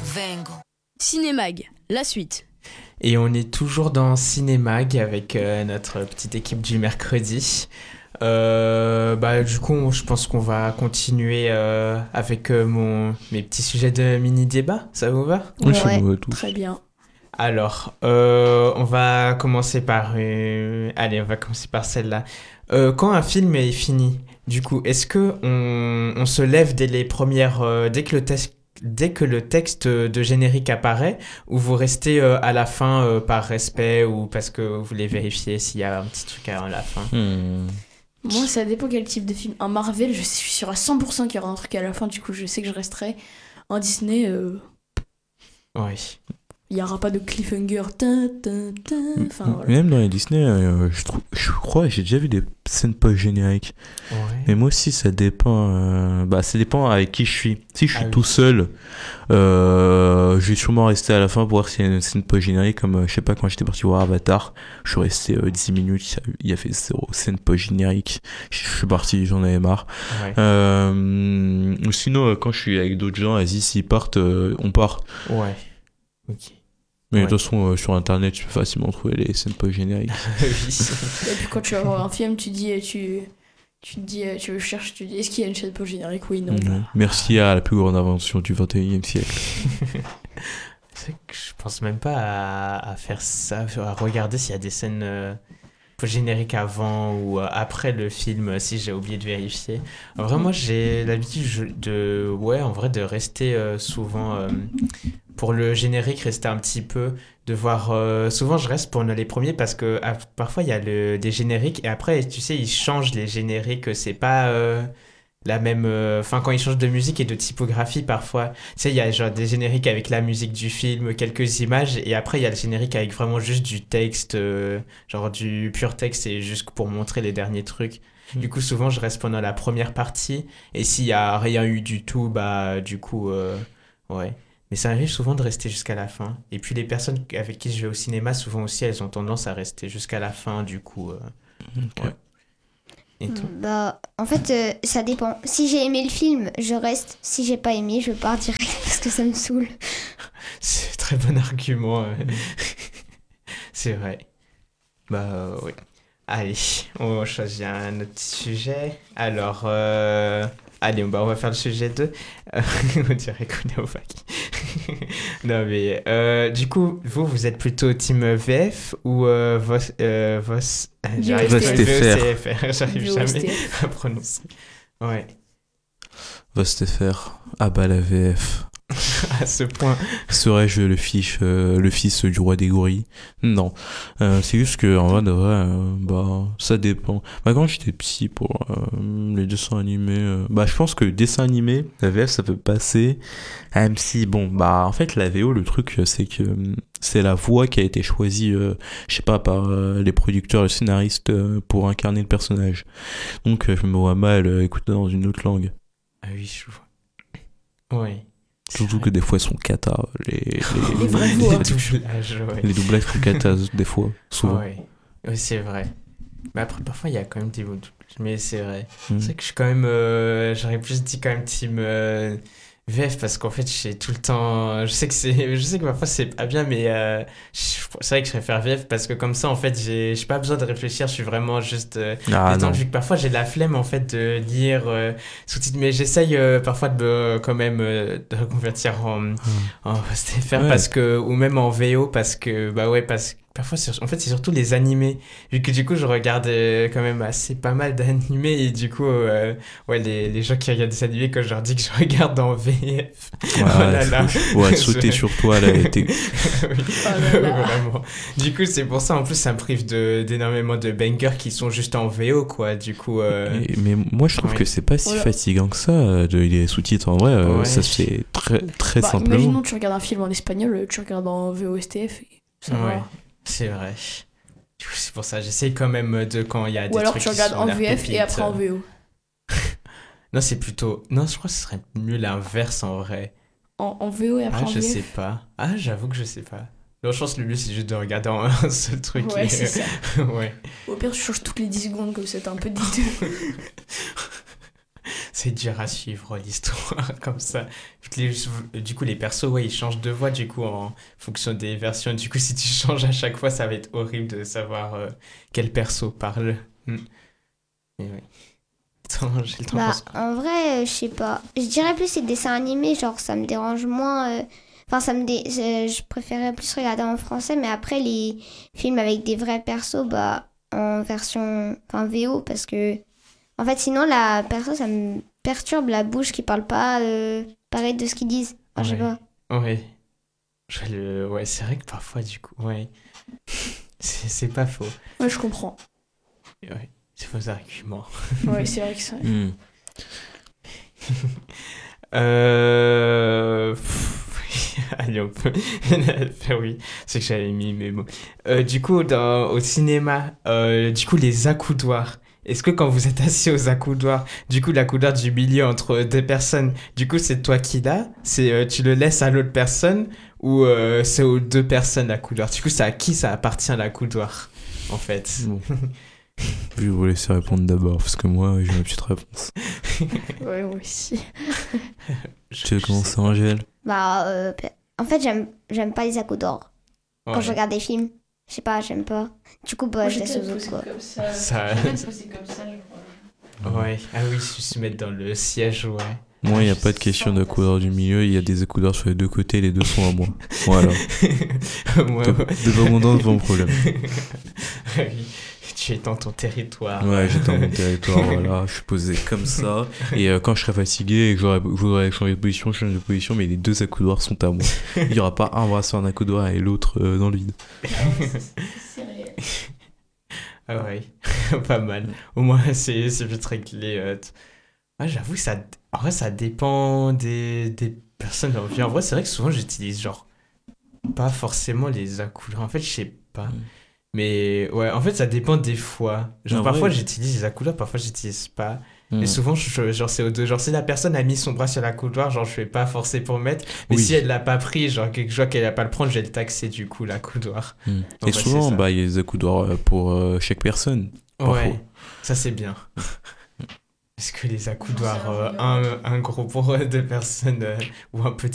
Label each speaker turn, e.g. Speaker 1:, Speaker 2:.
Speaker 1: Cinémag, la suite.
Speaker 2: Et on est toujours dans Cinémag avec notre petite équipe du mercredi. Du coup, je pense qu'on va continuer avec mes petits sujets de mini-débat. Ça vous va ?
Speaker 3: Oui, ça nous va tous.
Speaker 1: Très bien.
Speaker 2: Alors, on va commencer par... Allez, on va commencer par celle-là. Quand un film est fini, du coup, est-ce que on se lève dès les premières... dès que le texte de générique apparaît, ou vous restez à la fin par respect ou parce que vous voulez vérifier s'il y a un petit truc à la fin?
Speaker 1: Moi, ça dépend quel type de film. Un Marvel, je suis sûre à 100% qu'il y aura un truc à la fin, du coup, je sais que je resterai. En Disney,
Speaker 2: Oui.
Speaker 1: il n'y aura pas de cliffhanger. Enfin, voilà.
Speaker 3: Même dans les Disney, je crois que j'ai déjà vu des scènes post-génériques.
Speaker 2: Ouais.
Speaker 3: Mais moi aussi, ça dépend. Ça dépend avec qui je suis. Si je suis tout seul, je vais sûrement rester à la fin pour voir s'il y a une scène post-générique. Comme, je sais pas, quand j'étais parti voir Avatar, je suis resté 10 minutes, il y a fait 0 scène post-générique. Je suis parti, j'en avais marre.
Speaker 2: Ouais.
Speaker 3: Ou sinon, quand je suis avec d'autres gens, vas-y, s'ils partent, on part.
Speaker 2: Ouais. Ok.
Speaker 3: Mais de toute façon, sur internet, tu peux facilement trouver les scènes post-génériques.
Speaker 2: Oui.
Speaker 1: Et puis quand tu vas voir un film, tu dis, tu cherches, tu dis, est-ce qu'il y a une scène post-générique? Oui, non.
Speaker 3: Merci à la plus grande invention du 21e siècle.
Speaker 2: C'est que je pense même pas à faire ça, à regarder s'il y a des scènes post-génériques avant ou après le film, si j'ai oublié de vérifier. En vrai, moi, j'ai l'habitude de rester souvent... pour le générique, rester un petit peu, de voir... souvent, je reste pour les premiers parce que parfois, il y a des génériques et après, tu sais, ils changent les génériques. C'est pas la même... Enfin, quand ils changent de musique et de typographie, parfois, tu sais, il y a genre des génériques avec la musique du film, quelques images et après, il y a le générique avec vraiment juste du texte, genre du pur texte et juste pour montrer les derniers trucs. Du coup, souvent, je reste pendant la première partie et s'il y a rien eu du tout, du coup, ouais. Mais ça arrive souvent de rester jusqu'à la fin. Et puis les personnes avec qui je vais au cinéma, souvent aussi, elles ont tendance à rester jusqu'à la fin, du coup. Ouais. Et toi ?
Speaker 4: En fait, ça dépend. Si j'ai aimé le film, je reste. Si j'ai pas aimé, je pars direct parce que ça me saoule.
Speaker 2: C'est un très bon argument. C'est vrai. Oui. Allez, on choisit un autre sujet. Alors, allez, on va faire le sujet 2. On dirait qu'on est au fac. Non, mais du coup, vous êtes plutôt team VF ou VOSTFR. J'arrive jamais à prononcer. Ouais.
Speaker 3: VOSTFR. Ah bah la VF.
Speaker 2: À ce point.
Speaker 3: Serais-je le fils du roi des gorilles? Non. C'est juste que, en vrai, de vrai, ça dépend. Quand j'étais petit, pour les dessins animés, je pense que dessin animé, la VF, ça peut passer. Même si, en fait, la VO, le truc, c'est que c'est la voix qui a été choisie, je sais pas, par les producteurs, les scénaristes, pour incarner le personnage. Donc, je me vois mal écouter dans une autre langue.
Speaker 2: Ah oui, je vois. Oui.
Speaker 3: Surtout que des fois, ils sont cata. Les
Speaker 1: vraies voix.
Speaker 3: Les doublages sont cata, des fois, souvent.
Speaker 2: Oui, c'est vrai. Mais après, parfois, il y a quand même des doublages. Mais c'est vrai. C'est vrai que je suis quand même... j'aurais plus dit quand même team VF parce qu'en fait, j'ai tout le temps... Je sais que parfois, c'est pas bien, mais c'est vrai que je préfère VF parce que comme ça, en fait, j'ai pas besoin de réfléchir. Je suis vraiment juste... vu que parfois, j'ai la flemme, en fait, de lire sous-titres. Mais j'essaye parfois quand même de reconvertir en VSTFR parce que... Ou même en VO parce que... parce que parfois, en fait, c'est surtout les animés. Vu que du coup, je regarde quand même pas mal d'animés. Et du coup, les gens qui regardent des animés, quand je leur dis que je regarde en VF.
Speaker 3: Sauter sur toi, là. Oui.
Speaker 2: Vraiment. Du coup, c'est pour ça, en plus, ça me prive d'énormément de bangers qui sont juste en VO, quoi. Du coup...
Speaker 3: Mais moi, je trouve que c'est pas si fatigant que ça, les sous-titres. En vrai, ça se fait très, très simplement.
Speaker 1: Imaginons que tu regardes un film en espagnol, tu regardes en VOSTF. Ça va.
Speaker 2: C'est vrai. Du coup, c'est pour ça, j'essaye quand même de quand il y a des trucs.
Speaker 1: Ou alors tu regardes en VF et après en VO.
Speaker 2: Non, c'est plutôt... Non, je crois que ce serait mieux l'inverse en vrai.
Speaker 1: En VO et après en VF.
Speaker 2: Je sais pas. J'avoue que je sais pas. Non, je pense que le mieux, c'est juste de regarder un seul truc.
Speaker 1: Ouais, c'est ça.
Speaker 2: Ouais.
Speaker 1: Au pire, tu changes toutes les 10 secondes, comme ça, t'es un peu diteux.
Speaker 2: C'est dur à suivre l'histoire comme ça. Du coup, les persos, ouais, ils changent de voix du coup en fonction des versions. Du coup, si tu changes à chaque fois, ça va être horrible de savoir quel perso parle. Et ouais. Attends, j'ai le temps
Speaker 4: Bah,
Speaker 2: pour ça.
Speaker 4: en vrai, je sais pas. Je dirais plus c'est dessins animés, genre ça me dérange moins. Enfin, je préférais plus regarder en français, mais après les films avec des vrais persos, bah, en version, enfin VO, parce que, en fait, sinon la perso, ça me perturbe la bouche qui parle pas pareil de ce qu'ils disent. Enfin, je sais
Speaker 2: Ouais.
Speaker 4: pas.
Speaker 2: Ouais. Ouais, c'est vrai que parfois, du coup, ouais. C'est pas faux.
Speaker 1: Ouais, je comprends.
Speaker 2: Ouais, c'est faux argument.
Speaker 1: Ouais, c'est vrai que ça.
Speaker 3: Hmm.
Speaker 2: Allez, on peut faire oui. C'est que j'avais mis mes mots. Du coup, au cinéma, du coup, les accoudoirs. Est-ce que quand vous êtes assis aux accoudoirs, du coup, l'accoudoir du milieu entre deux personnes, du coup, c'est toi qui l'as? Tu le laisses à l'autre personne ou c'est aux deux personnes l'accoudoir? Du coup, c'est à qui ça appartient l'accoudoir, en fait?
Speaker 3: Bon. Je vais vous laisser répondre d'abord, parce que moi, j'ai ma petite réponse.
Speaker 1: Ouais, moi aussi.
Speaker 3: Tu veux commencer, Angèle?
Speaker 4: Bah, en fait, j'aime pas les accoudoirs. Quand
Speaker 2: Ouais.
Speaker 4: je regarde des films, je sais pas, j'aime pas. Du coup, bah, je laisse aux autres, quoi.
Speaker 1: Comme ça.
Speaker 2: Ça-
Speaker 1: Comme ça, je crois.
Speaker 2: Ouais, ah oui, se mettre dans le siège, ouais.
Speaker 3: Moi, il n'y a pas de question d'accoudeur du milieu, il y a des accoudeurs sur les deux côtés, les deux sont à moi. Voilà.
Speaker 2: Ouais,
Speaker 3: Top.
Speaker 2: ouais.
Speaker 3: Devant mon devant le problème.
Speaker 2: Oui, tu es dans ton territoire.
Speaker 3: Ouais, j'étais dans mon territoire, voilà, je suis posé comme ça. Et quand je serai fatigué et que je voudrais changer de position, je change de position, mais les deux accoudoirs sont à moi. Il n'y aura pas un bras sur un accoudoir et l'autre dans le vide.
Speaker 1: C'est réel.
Speaker 2: Ah ouais, pas mal. Au moins, c'est vite réglé. Ah, j'avoue, en vrai, ça dépend des personnes en vie. En vrai, c'est vrai que souvent, j'utilise genre pas forcément les accoudeurs. En fait, je sais pas. Mais ouais, en fait, ça dépend des fois. Genre,
Speaker 3: En
Speaker 2: parfois,
Speaker 3: vrai.
Speaker 2: j'utilise les accoudeurs, parfois, j'utilise pas.
Speaker 3: Hmm.
Speaker 2: Et souvent, genre, c'est aux deux. Genre, si la personne a mis son bras sur la couloir, genre, je vais pas forcer pour mettre. Mais
Speaker 3: Oui.
Speaker 2: si elle l'a pas pris, genre, que je vois qu'elle a pas le prendre, je vais le taxer, du coup, la couloir.
Speaker 3: Hmm.
Speaker 2: Ouais,
Speaker 3: Et
Speaker 2: c'est
Speaker 3: souvent,
Speaker 2: ça.
Speaker 3: bah, il y a des accoudoirs pour chaque personne. Parfois.
Speaker 2: Ouais, ça, c'est bien. Est-ce que les accoudoirs, un gros pour deux personnes ou un petit